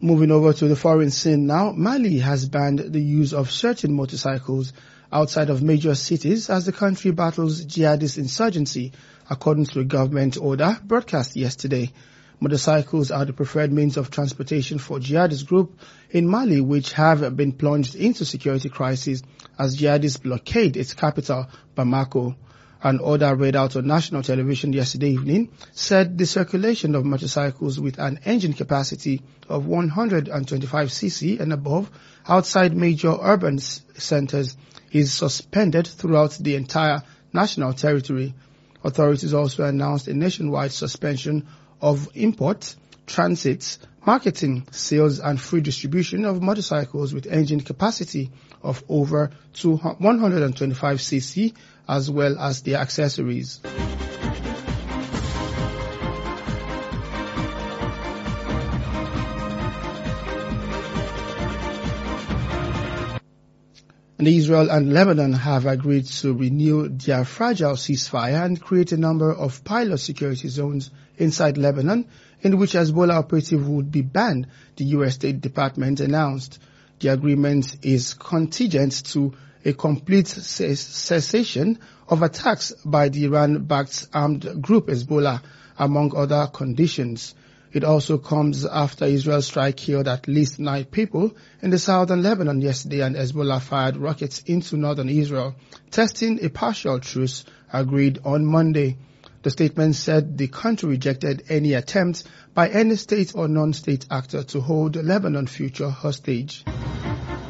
Moving over to the foreign scene now, Mali has banned the use of certain motorcycles outside of major cities as the country battles jihadist insurgency, according to a government order broadcast yesterday. Motorcycles are the preferred means of transportation for jihadist group in Mali, which have been plunged into security crisis as jihadists blockade its capital, Bamako. An order read out on national television yesterday evening said the circulation of motorcycles with an engine capacity of 125cc and above outside major urban centers is suspended throughout the entire national territory. Authorities also announced a nationwide suspension of import, transit, marketing, sales and free distribution of motorcycles with engine capacity of over 125cc as well as their accessories. And Israel and Lebanon have agreed to renew their fragile ceasefire and create a number of pilot security zones inside Lebanon in which Hezbollah operative would be banned, the U.S. State Department announced. The agreement is contingent to a complete cessation of attacks by the Iran-backed armed group Hezbollah, among other conditions. It also comes after Israel's strike killed at least 9 people in the southern Lebanon yesterday and Hezbollah fired rockets into northern Israel, testing a partial truce agreed on Monday. The statement said the country rejected any attempt by any state or non-state actor to hold Lebanon future hostage.